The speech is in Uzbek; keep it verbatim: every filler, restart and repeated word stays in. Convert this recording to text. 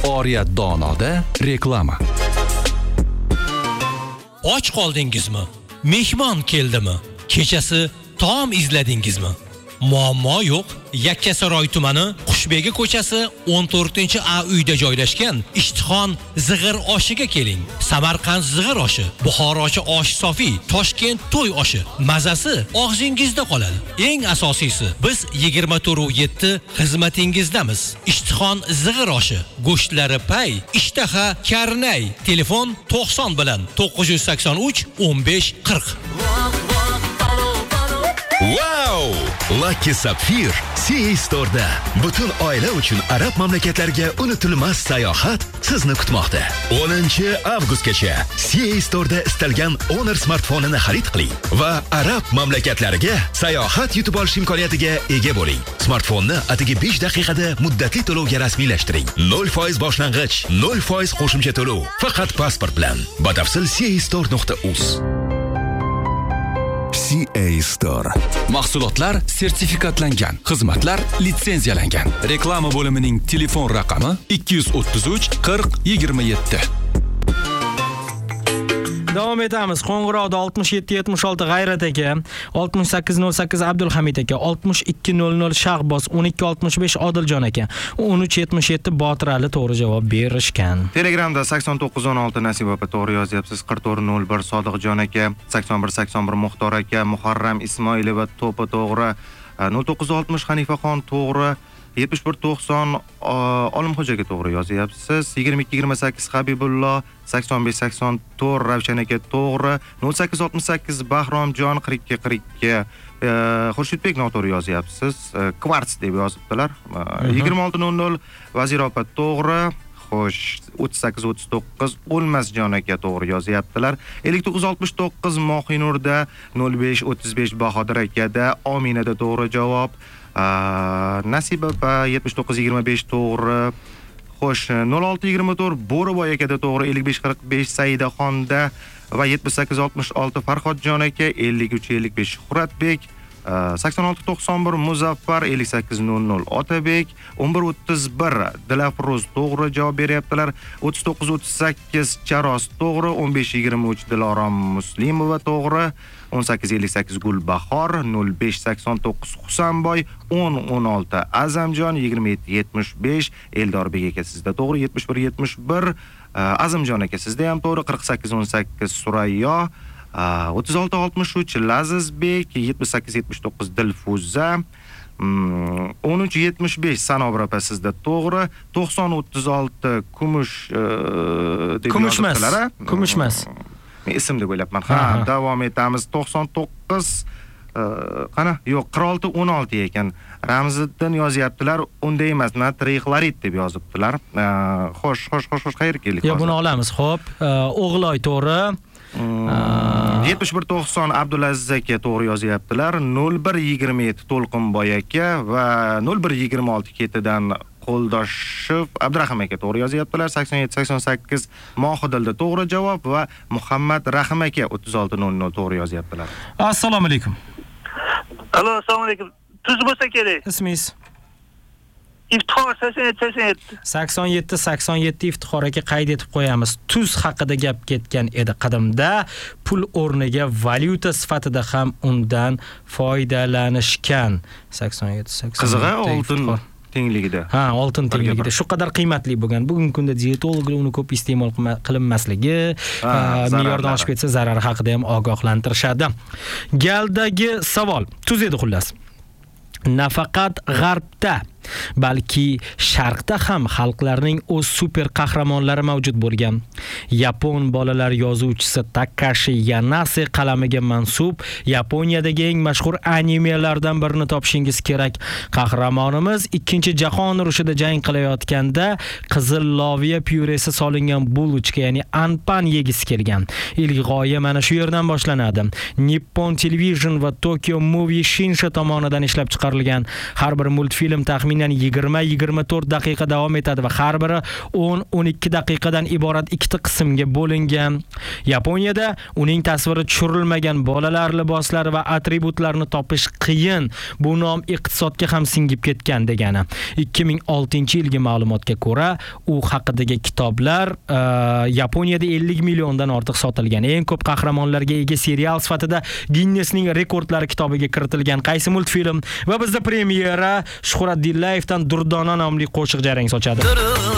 Oriyat Donoda reklama. Och qoldingizmi? Mehmon keldimi? Kechasi taom izladingizmi? Muammo yo'q. Yakkasaroy tumani Qushbegi ko'chasi o'n to'rtinchi A uyda joylashgan Ishtixon zig'ir oshiga keling. Samarqand zig'ir oshi, Buxorochi osh sofi, Toshkent to'y oshi. Mazasi og'zingizda qoladi. Eng asosiysi, biz yigirma to'rt yetti xizmatingizdamiz. Ishtixon zig'ir oshi, go'shtlari pay, ishtaha karnay. Telefon to'qson bilan to'qqiz yuz sakson uch o'n besh qirq. Wow! Lucky Sapphire C A Store'da butun oila uchun arab mamlakatlariga unutilmas sayohat sizni kutmoqda. o'ninchi avgustgacha C A Store'da istalgan Honor smartfonini xarid qiling va arab mamlakatlariga sayohat yutib olish imkoniyatiga ega bo'ling. Smartfonni atigi besh daqiqada muddatli to'lovga rasmiylashtiring. nol foiz boshlang'ich, nol foiz qo'shimcha to'lov. Faqat pasport bilan. Batafsil c a store nuqta u z. C A Store. Mahsulotlar sertifikatlangan, xizmatlar litsenziyalangan. Reklama bo'limining telefon raqami ikki yuz o'ttiz uch qirq yigirma yetti. Davom etamiz. Qo'ng'iroqda oltmish yetti yetmish olti G'ayrat aka, oltmish sakkiz nol sakkiz Abdulhamid aka, oltmish ikki nol nol Shahboz, o'n ikki oltmish besh Odiljon aka, o'n uch yetmish yetti Botir Ali to'g'ri javob berishgan. Telegramda sakson to'qqiz o'n olti Nasib opa to'g'ri yozyapsiz. qirq to'rt nol bir Sodiqjon aka, sakson bir sakson bir Muxtor aka, Muharram Ismoilova to'pi to'g'ri, nol to'qqiz oltmish Hanifaxon to'g'ri, yetmish bir to'qson Olimxo'jaga to'g'ri yozyapsiz. yigirma ikki yigirma sakkiz Habibullo, sakson besh sakson to'rt Ravshan aka to'g'ri, nol sakkiz oltmish sakkiz Bahromjon qirq ikki qirq ikki Xurshidbek noto'g'ri yozyapsiz. Kvarts deb yozibdilar. yigirma olti nol nol Vazir opa to'g'ri. Xo'sh, o'ttiz sakkiz o'ttiz to'qqiz O'lmasjon aka to'g'ri yozyaptilar. ellik to'qqiz oltmish to'qqiz Mohinurda, nol besh o'ttiz besh Bahodir akada, Ominada to'g'ri javob. Nasib opa yetmish to'qqiz yigirma besh to'g'ri. Xo'sh, nol olti yigirma to'rt Bo'riboy akada to'g'ri, ellik besh qirq besh Saidaxonda va yetmish sakkiz oltmish olti Farhodjon aka, ellik uch ellik besh Shuhratbek, sakson olti to'qson bir Muzaffar, ellik sakkiz nol nol Otabek, o'n bir o'ttiz bir Dilafruz to'g'ri javob beryaptilar. o'ttiz to'qqiz o'ttiz sakkiz Charos to'g'ri, o'n besh yigirma uch Dilorom Muslimova to'g'ri, o'n sakkiz ellik sakkiz Gulbahor, nol besh sakson to'qqiz Husanboy, o'n o'n olti Azamjon, yigirma yetti yetmish besh Eldorbek aka sizda to'g'ri, yetmish bir yetmish bir Azimjon aka sizda ham to'g'ri, qirq sakkiz o'n sakkiz Surayyo, o'ttiz olti oltmish uch Lazizbek, yetmish sakkiz yetmish to'qqiz Dilfuza, o'n uch yetmish besh Sanobar opa sizda to'g'ri, to'qson o'ttiz olti Kumush deb yozibdilar. Kumushmas. Men ism deb o'ylabman. Ha, davom etamiz. to'qson to'qqiz qana? Yo'q, qirq olti o'n olti ekan. Ramziddin yozyaptilar. Unday emas, natriy-xlorid deb yozibdilar. Xo'sh, xo'sh, xo'sh, xo'sh, qayerga keldik? Yo, buni olamiz. Xo'p, O'g'loy to'g'ri. yetmish bir to'qson Abdulaziz aka to'g'ri yozyaptilar. nol bir yigirma yetti To'lqinboy aka va nol bir yigirma olti ketidan Qo'ldoshev Abdurahim aka to'g'ri yozyaptilar. sakson yetti sakson sakkiz Mohidilda to'g'ri javob va Muhammad Rahim aka o'ttiz olti nol nol to'g'ri yozyaptilar. Assalomu alaykum. Alo, assalomu alaykum. Tuz bo'lsa kerak. Ismingiz? Iftixor sakson yetti sakson yetti. sakson yetti sakson yetti Iftixor aka qayd etib qo'yamiz. Tuz haqida gap ketgan edi qadimda. Pul o'rniga valyuta sifatida ham undan foydalanishgan. sakson yetti sakson yetti. Qizig'i oltin tengligida. Ha, oltin tengligida. Shu qadar qiymatli bo'lgan. Bugungi kunda diyetologlar uni ko'p iste'mol qilinmasligi, me'yordan oshib ketsa zarari haqida ham ogohlantirishadi. Galdagi savol. Tuz edi xullas. Nafaqat g'arbda, balki sharqda ham xalqlarning o'z super qahramonlari mavjud bo'lgan. Yapon bolalar yozuvchisi Takashi Yanase qalamiga mansub Yaponiyadagi eng mashhur animelardan birini topishingiz kerak. Qahramonimiz ikkinchi jahon urushida jang qilayotganda qizil loviya pyuresi solingan bulочка, ya'ni anpan yegisi kelgan. Ilk g'oya mana shu yerdan boshlanadi. Nippon Television va Tokyo Movie Shinsha tomonidan ishlab chiqarilgan har bir multfilm taxminan taxminan yigirma yigirma to'rt daqiqa davom etadi va har biri o'n o'n ikki daqiqadan iborat ikkita qismga bo'lingan. Yaponiyada uning tasviri tushirilmagan bolalar liboslari va atributlarini topish qiyin. Bu nom iqtisodga ham singib ketgan degani. ikki ming oltinchi yilgi ma'lumotga ko'ra, u haqidagi kitoblar uh, Yaponiyada ellik milliondan ortiq sotilgan. Eng ko'p qahramonlarga ega serial sifatida Guinnessning rekordlari kitobiga kiritilgan qaysi multfilm va bizda premyera Shuhrat Dillayevdan Durdona nomli qo'shiq jarang sochadi.